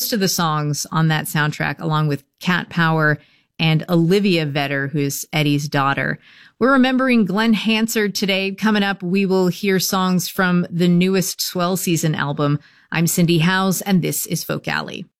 most of the songs on that soundtrack, along with Cat Power and Olivia Vedder, who's Eddie's daughter. We're remembering Glenn Hansard today. Coming up, we will hear songs from the newest Swell Season album. I'm Cindy Howes, and this is Folk Alley.